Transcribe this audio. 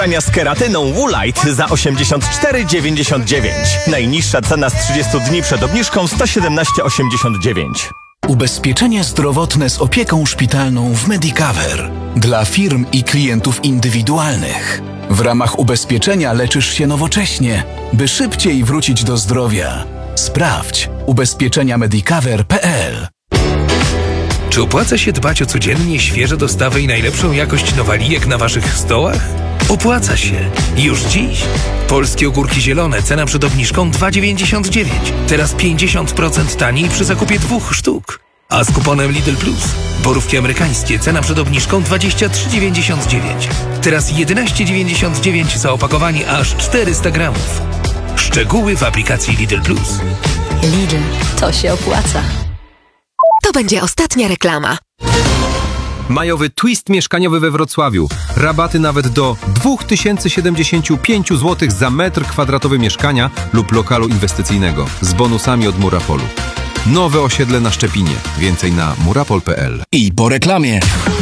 Z keratyną Woolite za 84,99. Najniższa cena z 30 dni przed obniżką 117,89. Ubezpieczenie zdrowotne z opieką szpitalną w Medicover. Dla firm i klientów indywidualnych. W ramach ubezpieczenia leczysz się nowocześnie, by szybciej wrócić do zdrowia. Sprawdź ubezpieczeniamedicover.pl. Czy opłaca się dbać o codziennie świeże dostawy i najlepszą jakość nowalijek na waszych stołach? Opłaca się. Już dziś. Polskie ogórki zielone, cena przed obniżką 2,99. Teraz 50% taniej przy zakupie 2 sztuk. A z kuponem Lidl Plus. Borówki amerykańskie, cena przed obniżką 23,99. Teraz 11,99 za opakowanie aż 400 gramów. Szczegóły w aplikacji Lidl Plus. Lidl, to się opłaca. To będzie ostatnia reklama. Majowy twist mieszkaniowy we Wrocławiu. Rabaty nawet do 2075 zł za metr kwadratowy mieszkania lub lokalu inwestycyjnego z bonusami od Murapolu. Nowe osiedle na Szczepinie. Więcej na murapol.pl. I po reklamie.